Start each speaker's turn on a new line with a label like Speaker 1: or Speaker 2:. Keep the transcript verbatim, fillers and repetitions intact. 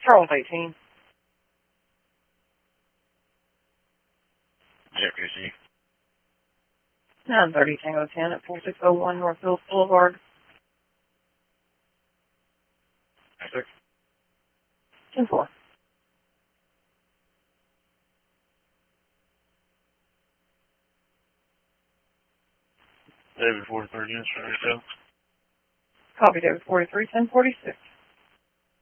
Speaker 1: Charles eighteen.
Speaker 2: J P C.
Speaker 1: nine thirty Tango ten at four six zero one North Hills Boulevard.
Speaker 2: Six.
Speaker 1: ten four.
Speaker 2: David forty-three units for yourself.
Speaker 1: Copy David forty-three ten forty-six.